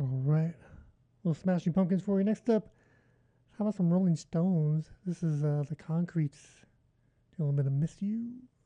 All right. Little Smashing Pumpkins for you. Next up, how about some Rolling Stones? This is the Concretes. Do a little bit of Miss You.